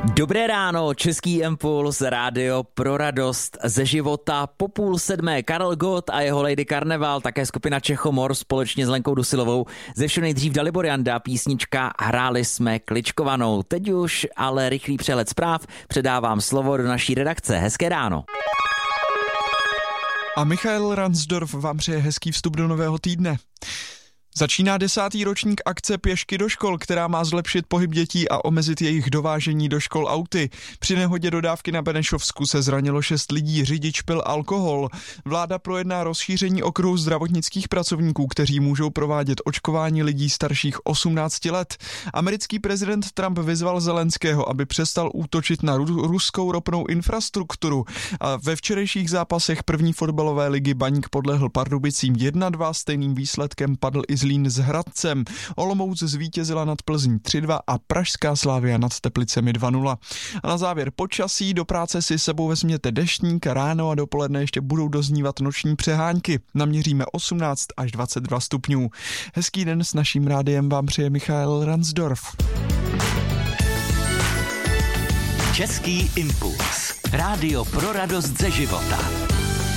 Dobré ráno, Český impuls, rádio pro radost ze života. Po 6:30 Karel Gott a jeho Lady Karneval, také skupina Čechomor společně s Lenkou Dusilovou. Ze všeho nejdřív Dalibor Janda, písnička Hráli jsme kličkovanou. Teď už ale rychlý přehled zpráv, předávám slovo do naší redakce. Hezké ráno. A Michael Ransdorf vám přeje hezký vstup do nového týdne. Začíná 10. ročník akce Pěšky do škol, která má zlepšit pohyb dětí a omezit jejich dovážení do škol auty. Při nehodě dodávky na Benešovsku se zranilo 6 lidí, řidič pil alkohol. Vláda projedná rozšíření okruhu zdravotnických pracovníků, kteří můžou provádět očkování lidí starších 18 let. Americký prezident Trump vyzval Zelenského, aby přestal útočit na ruskou ropnou infrastrukturu. A ve včerejších zápasech první fotbalové ligy Baník podlehl Pardubicím 1-2, stejným výsledkem padl i Zlín s Hradcem. Olomouc zvítězila nad Plzní 3-2 a pražská Slavia nad Teplicemi 2-0. A na závěr počasí, do práce si sebou vezměte deštník, ráno a dopoledne ještě budou doznívat noční přehánky. Naměříme 18 až 22 stupňů. Hezký den s naším rádiem vám přeje Michael Ransdorf. Český impuls. Rádio pro radost ze života.